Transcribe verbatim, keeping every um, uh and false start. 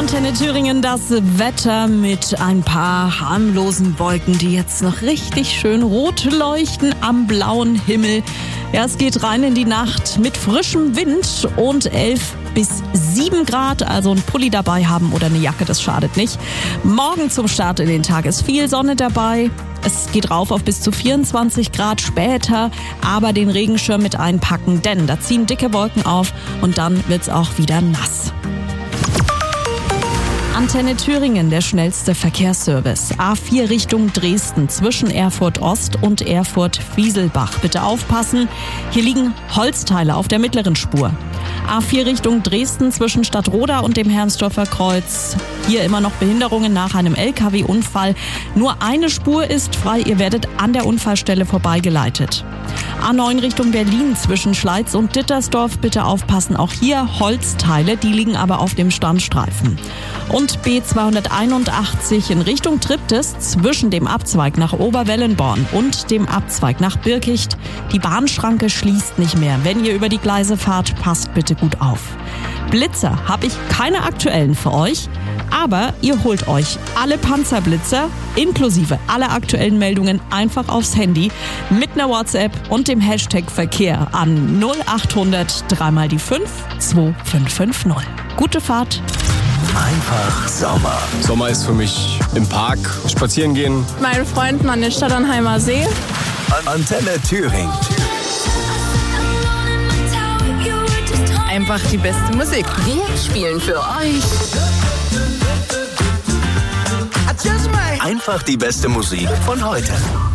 Antenne Thüringen, das Wetter mit ein paar harmlosen Wolken, die jetzt noch richtig schön rot leuchten am blauen Himmel. Ja, es geht rein in die Nacht mit frischem Wind und elf bis sieben Grad, also ein Pulli dabei haben oder eine Jacke, das schadet nicht. Morgen zum Start in den Tag ist viel Sonne dabei. Es geht rauf auf bis zu vierundzwanzig Grad später, aber den Regenschirm mit einpacken, denn da ziehen dicke Wolken auf und dann wird's auch wieder nass. Antenne Thüringen, der schnellste Verkehrsservice. A vier Richtung Dresden zwischen Erfurt Ost und Erfurt Wieselbach. Bitte aufpassen, hier liegen Holzteile auf der mittleren Spur. A vier Richtung Dresden zwischen Stadtroda und dem Hermsdorfer Kreuz. Hier immer noch Behinderungen nach einem L K W-Unfall. Nur eine Spur ist frei, ihr werdet an der Unfallstelle vorbeigeleitet. A neun Richtung Berlin zwischen Schleiz und Dittersdorf. Bitte aufpassen, auch hier Holzteile, die liegen aber auf dem Standstreifen. Und B zweihunderteinundachtzig in Richtung Triptis zwischen dem Abzweig nach Oberwellenborn und dem Abzweig nach Birkicht. Die Bahnschranke schließt nicht mehr. Wenn ihr über die Gleise fahrt, passt bitte gut auf. Blitzer habe ich keine aktuellen für euch, aber ihr holt euch alle Panzerblitzer inklusive aller aktuellen Meldungen einfach aufs Handy mit einer WhatsApp und dem Hashtag Verkehr an null achthundert drei mal die fünf zwei fünf fünf null. Gute Fahrt! Einfach Sommer. Sommer ist für mich im Park spazieren gehen. Mein Freund an den Stadternheimer See. Antenne Thüringen. Einfach die beste Musik. Wir spielen für euch Einfach die beste Musik von heute.